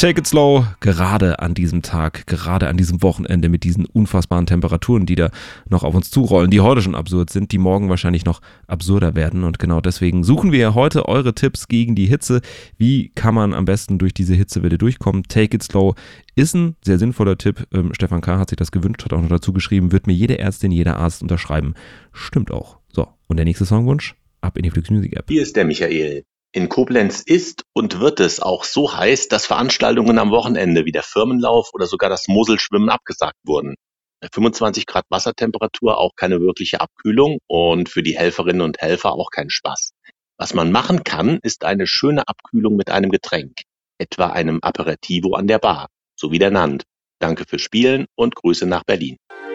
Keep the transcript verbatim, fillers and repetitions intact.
Take it slow, gerade an diesem Tag, gerade an diesem Wochenende mit diesen unfassbaren Temperaturen, die da noch auf uns zurollen, die heute schon absurd sind, die morgen wahrscheinlich noch absurder werden. Und genau deswegen suchen wir heute eure Tipps gegen die Hitze. Wie kann man am besten durch diese Hitzewelle durchkommen? Take it slow ist ein sehr sinnvoller Tipp. Ähm, Stefan K. hat sich das gewünscht, hat auch noch dazu geschrieben, wird mir jede Ärztin, jeder Arzt unterschreiben. Stimmt auch. So, und der nächste Songwunsch? Ab in die Flux Music App. Hier ist der Michael. In Koblenz ist und wird es auch so heiß, dass Veranstaltungen am Wochenende wie der Firmenlauf oder sogar das Moselschwimmen abgesagt wurden. Bei fünfundzwanzig Grad Wassertemperatur auch keine wirkliche Abkühlung und für die Helferinnen und Helfer auch kein Spaß. Was man machen kann, ist eine schöne Abkühlung mit einem Getränk, etwa einem Aperitivo an der Bar, so wie der Nannt. Danke fürs Spielen und Grüße nach Berlin.